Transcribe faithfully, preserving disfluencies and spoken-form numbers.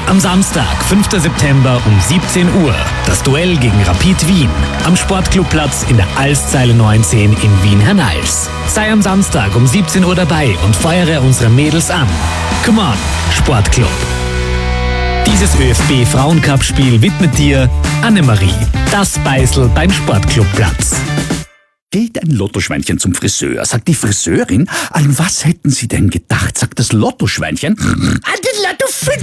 Am Samstag, fünften September um siebzehn Uhr, das Duell gegen Rapid Wien am Sportclubplatz in der Alszeile neunzehn in Wien-Hernals. Sei am Samstag um siebzehn Uhr dabei und feuere unsere Mädels an. Come on, Sportclub! Dieses ÖFB-Frauencup-Spiel widmet dir Annemarie, das Beißel beim Sportclubplatz. Geht ein Lottoschweinchen zum Friseur, sagt die Friseurin, an was hätten Sie denn gedacht, sagt das Lottoschweinchen, an den Lotto